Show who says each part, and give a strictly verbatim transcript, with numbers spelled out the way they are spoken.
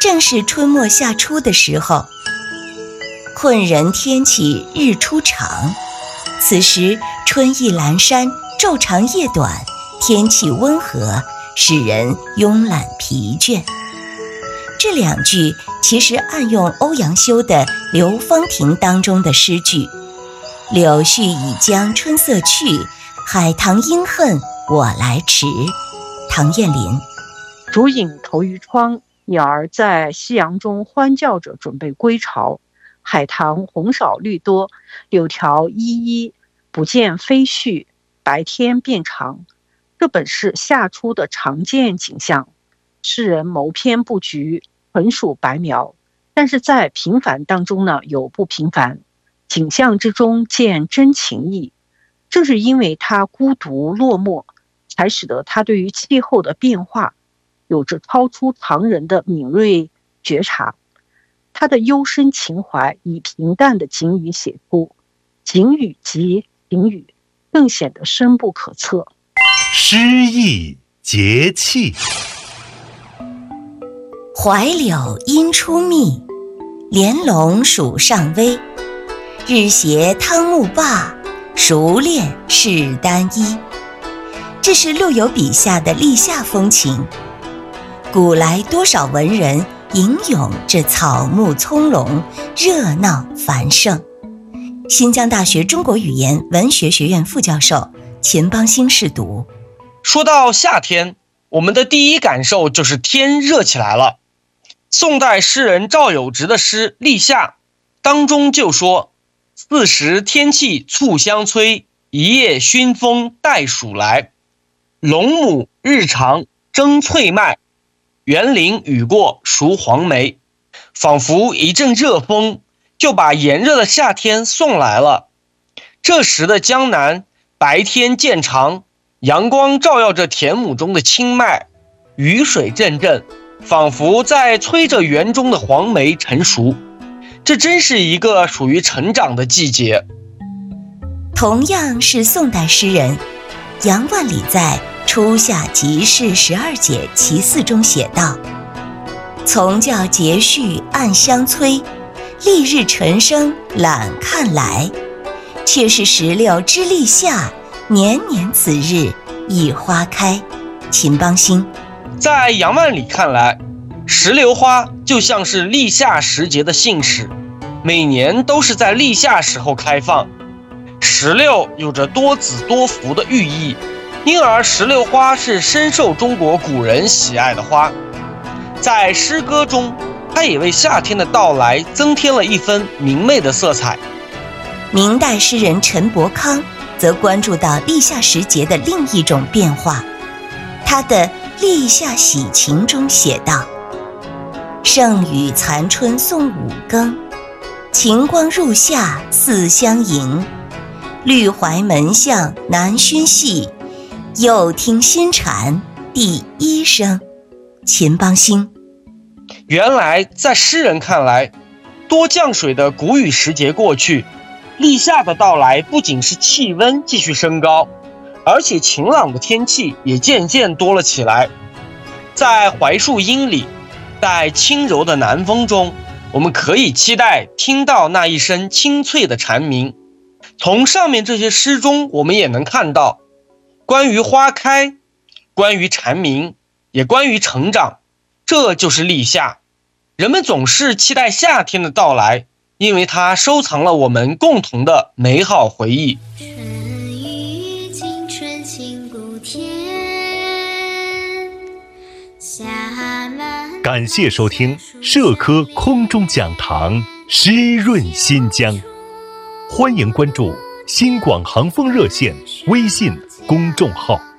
Speaker 1: 正是春末夏初的时候。困人天气日初长，此时春意阑珊，昼长夜短，天气温和，使人慵懒疲倦。这两句其实暗用欧阳修的《流芳亭》当中的诗句：柳絮已将春色去，海棠应恨我来迟。唐燕林。
Speaker 2: 竹影投于窗，鸟儿在夕阳中欢叫着准备归巢。海棠红少绿多，柳条依依，不见飞絮，白天变长。这本是夏初的常见景象，诗人谋篇布局，纯属白描。但是在平凡当中呢，有不平凡，景象之中见真情意。正是因为他孤独落寞，才使得他对于气候的变化有着超出常人的敏锐觉察。他的幽深情怀以平淡的景语写出，景语及景语更显得深不可测。
Speaker 3: 诗意节气。
Speaker 1: 槐柳阴初密，莲笼暑尚微。日携汤沐罢，熟练士单衣。这是陆游笔下的立夏风情。古来多少文人吟咏这草木葱茏，热闹繁盛。新疆大学中国语言文学学院副教授秦邦兴试读。
Speaker 4: 说到夏天，我们的第一感受就是天热起来了。宋代诗人赵有直的诗《立夏》当中就说：四时天气促相催，一夜熏风带暑来。龙母日长争翠麦，园林雨过熟黄梅。仿佛一阵热风就把炎热的夏天送来了。这时的江南白天渐长，阳光照耀着田亩中的青麦，雨水阵阵，仿佛在催着园中的黄梅成熟。这真是一个属于成长的季节。
Speaker 1: 同样是宋代诗人杨万里在《初夏即事十二解其四》中写道：从教节序暗相催，丽日晨生懒看来。却是石榴知立夏，年年此日一花开。秦邦兴。
Speaker 4: 在杨万里看来，石榴花就像是立夏时节的信使，每年都是在立夏时候开放。石榴有着多子多福的寓意，因而石榴花是深受中国古人喜爱的花。在诗歌中，它也为夏天的到来增添了一分明媚的色彩。
Speaker 1: 明代诗人陈伯康则关注到立夏时节的另一种变化。他的《立夏喜晴》中写道：盛雨残春送五更，晴光入夏四相迎。绿槐门巷南熏细，又听新蝉第一声。秦邦兴。
Speaker 4: 原来在诗人看来，多降水的谷雨时节过去，立夏的到来不仅是气温继续升高，而且晴朗的天气也渐渐多了起来。在槐树荫里，在轻柔的南风中，我们可以期待听到那一声清脆的蝉鸣。从上面这些诗中，我们也能看到关于花开，关于蝉鸣，也关于成长。这就是立夏。人们总是期待夏天的到来，因为它收藏了我们共同的美好回忆。
Speaker 5: 春雨惊春清谷天，夏满。
Speaker 3: 感谢收听社科空中讲堂湿润新疆，欢迎关注新广航风热线微信公众号。